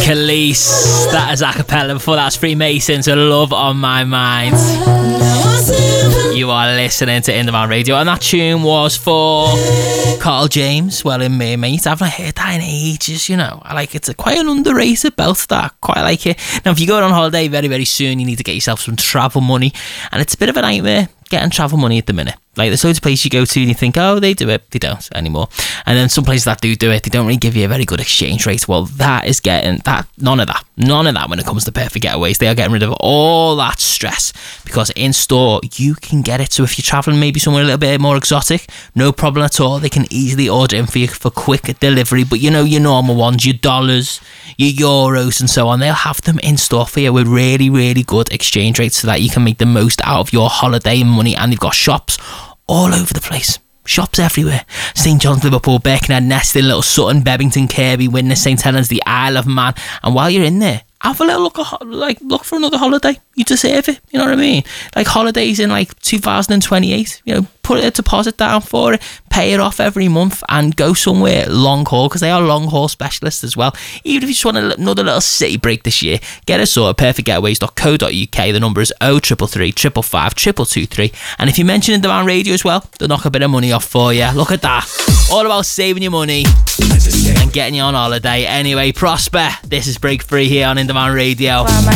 Khalees, that is a cappella. Before that's Freemasons, a Love on My Mind. You are listening to In Demand Radio, and that tune was for Carl James, Well In Me, mate. I haven't heard that in ages, you know. I like it. It's quite an underrated belt, that. Quite like it. Now, if you're going on holiday very, very soon, you need to get yourself some travel money, and it's a bit of a nightmare getting travel money at the minute. Like, there's loads of places you go to and you think, oh, they do it. They don't anymore. And then some places that do it, they don't really give you a very good exchange rate. Well, that is getting that. None of that when it comes to Perfect Getaways. They are getting rid of all that stress, because in store you can get it. So if you're traveling maybe somewhere a little bit more exotic, no problem at all. They can easily order in for you for quick delivery. But you know, your normal ones, your dollars, your euros and so on, they'll have them in store for you with really, really good exchange rates, so that you can make the most out of your holiday money. And they've got shops all over the place. Shops everywhere. St John's, Liverpool, Birkenhead, Neston, Little Sutton, Bebington, Kirby, Widnes, St Helens, the Isle of Man. And while you're in there, have a little look for another holiday. You deserve it. You know what I mean? Like holidays in like 2028. You know, put a deposit down for it, pay it off every month, and go somewhere long haul, because they are long haul specialists as well. Even if you just want another little city break this year, get us sorted. perfectgetaways.co.uk. The number is 0333 555 22223. And if you mention In Demand Radio as well, they'll knock a bit of money off for you. Look at that. All about saving your money and getting you on holiday. Anyway, Prosper, this is Break Free here on In Demand Radio.